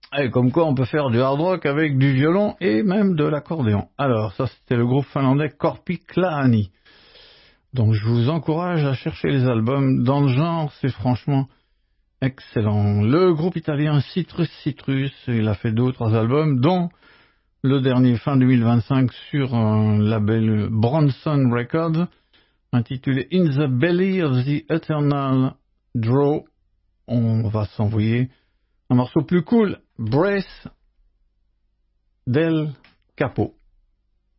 Et comme quoi on peut faire du hard rock avec du violon et même de l'accordéon. Alors ça c'était le groupe finlandais Korpiklaani. Donc je vous encourage à chercher les albums dans le genre, c'est franchement excellent. Le groupe italien Citrus Citrus, il a fait 2 ou 3 albums, dont le dernier fin 2025 sur un label Bronson Records, intitulé In the Belly of the Eternal Draw. On va s'envoyer un morceau plus cool, Brace del Capo.